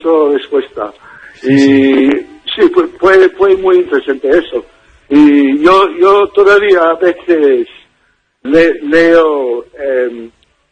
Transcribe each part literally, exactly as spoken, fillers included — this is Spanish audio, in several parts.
respuesta. Sí, y sí, sí fue, fue, fue muy interesante eso. Y yo, yo todavía a veces le, leo eh,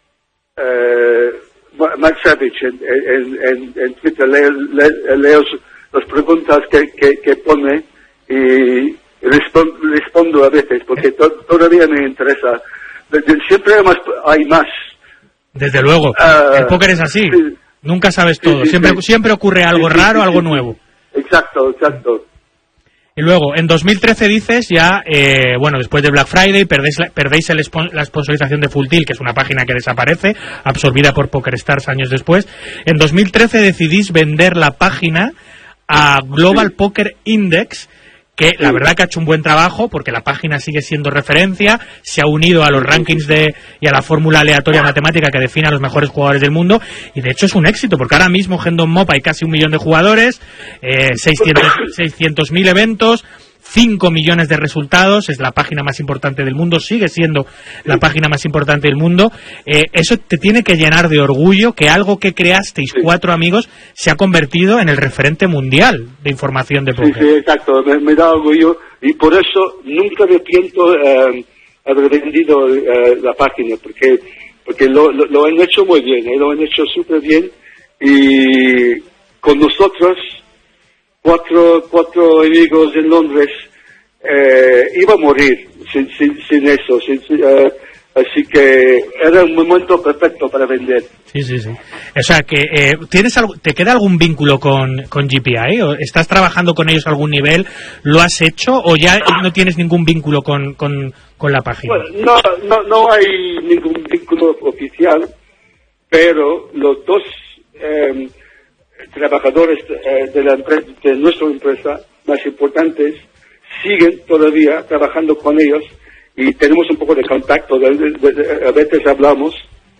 eh, Max Savage en, en, en, en Twitter, leo, leo, leo las preguntas que, que, que pone y respondo, respondo a veces porque to, todavía me interesa. Siempre hay más. Hay más. Desde luego, uh, el póker es así, sí, nunca sabes todo, sí, siempre, sí. siempre ocurre algo sí, sí, raro, sí, algo sí. nuevo. Exacto, exacto. Y luego, en dos mil trece dices ya, eh, bueno, después de Black Friday, perdéis, la, perdéis el spon la sponsorización de Full Tilt, que es una página que desaparece, absorbida por PokerStars años después. En dos mil trece decidís vender la página a Global sí. Poker Index, que la verdad que ha hecho un buen trabajo, porque la página sigue siendo referencia, se ha unido a los rankings de y a la fórmula aleatoria matemática que define a los mejores jugadores del mundo, y de hecho es un éxito, porque ahora mismo Hendon Mob hay casi un millón de jugadores, eh, seiscientos mil eventos, cinco millones de resultados, es la página más importante del mundo, sigue siendo la página más importante del mundo. Eh, eso te tiene que llenar de orgullo que algo que creasteis sí. cuatro amigos se ha convertido en el referente mundial de información de póker. Sí, sí, exacto, me, me da orgullo y por eso nunca me arrepiento eh, haber vendido eh, la página, porque porque lo, lo, lo han hecho muy bien, eh, lo han hecho súper bien y con nosotros cuatro cuatro amigos en Londres eh, iba a morir sin, sin, sin eso sin, sin, uh, así que era un momento perfecto para vender. Sí, sí, sí. O sea que eh, ¿tienes algo, te queda algún vínculo con, con G P I? ¿O estás trabajando con ellos a algún nivel? ¿Lo has hecho o ya no tienes ningún vínculo con, con, con la página? Bueno, no, no, no hay ningún vínculo oficial, pero los dos eh, trabajadores eh, de la empresa, de nuestra empresa más importantes siguen todavía trabajando con ellos y tenemos un poco de contacto, de, de, de, a veces hablamos,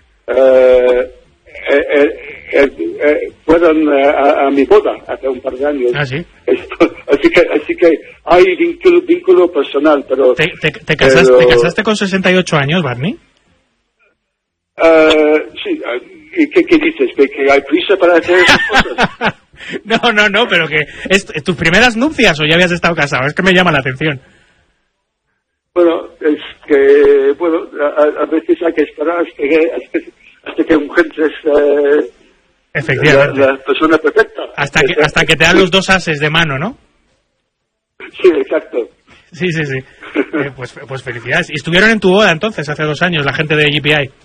eh, eh, eh, eh, eh, fueron a, a mi boda hace un par de años. ¿Ah, sí? Esto, así que así que hay vínculo, vínculo personal, pero... ¿Te, te, te, casaste, pero, ¿te casaste con sesenta y ocho años, Barney? Uh, sí, ¿y qué, qué dices? ¿Que, ¿Que hay prisa para hacer esas cosas? No, no, no, pero que es tus primeras nupcias o ya habías estado casado, es que me llama la atención. Bueno, es que, bueno, a, a veces hay que esperar hasta que, hasta que, hasta que encuentres eh, Efectivamente. La, la persona perfecta. Hasta que, hasta que te dan los dos ases de mano, ¿no? Sí, exacto. Sí, sí, sí. Eh, pues, pues felicidades. ¿Y estuvieron en tu boda entonces, hace dos años, la gente de G P I?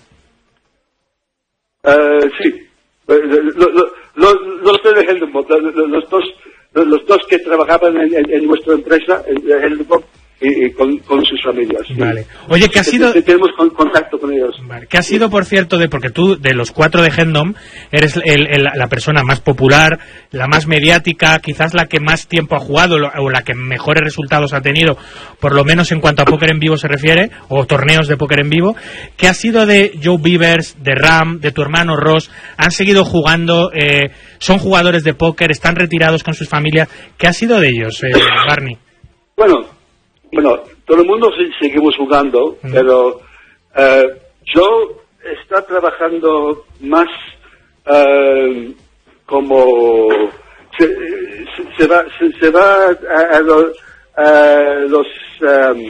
Uh, sí. Los, los, los, los, los, dos, los dos que trabajaban en, en, en nuestra empresa, en, en, y, y con, con sus familias. Vale. Sí. Oye, ¿qué ha sido? Tenemos con, contacto con ellos. Vale. ¿Qué ha sido, por cierto, de porque tú, de los cuatro de Hendom, eres el, el, la persona más popular, la más mediática, quizás la que más tiempo ha jugado o la que mejores resultados ha tenido, por lo menos en cuanto a póker en vivo se refiere, o torneos de póker en vivo? ¿Qué ha sido de Joe Beavers, de Ram, de tu hermano Ross? ¿Han seguido jugando? Eh, ¿Son jugadores de póker? ¿Están retirados con sus familias? ¿Qué ha sido de ellos, eh, Barney? Bueno, Bueno, todo el mundo seguimos jugando, mm. pero uh, Joe está trabajando más uh, como se, se, se va se, se va a, a, lo, a los um,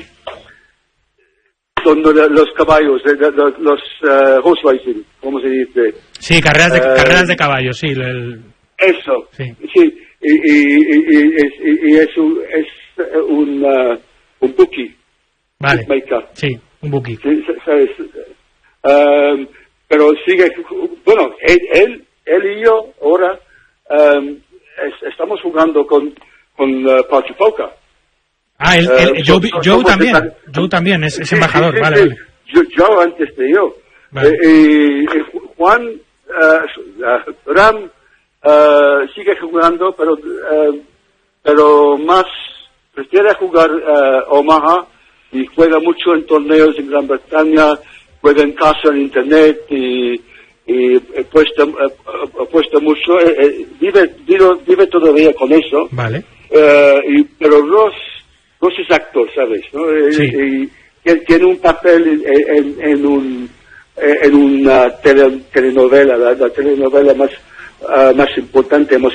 los caballos, los, los uh, horse racing, ¿cómo se dice? Sí, carreras de uh, carreras de caballos, sí. El... Eso, sí, sí, y, y, y, y, y es un es un uh, un bookie, vale, maker. Sí, un bookie. Sí, ¿sabes? Um, pero sigue, bueno, él, él, él y yo ahora um, es, estamos jugando con con uh, Party Poker. Ah, él, él, uh, Joe, so, Joe también, de, Joe también es, es embajador, sí, sí, vale, sí. vale. Yo, yo antes de yo. Vale. Eh, y, y Juan, uh, uh, Ram uh, sigue jugando, pero uh, pero más prefiere jugar uh, Omaha y juega mucho en torneos en Gran Bretaña, juega en casa en internet y, y apuesta, apuesta mucho, eh, eh, vive, vive, vive todavía con eso. Vale. Uh, y, pero Ross, Ross es actor, ¿sabes? ¿No? Sí. Y, y tiene un papel en, en, en un en una tele, telenovela, la, la telenovela más uh, más importante hemos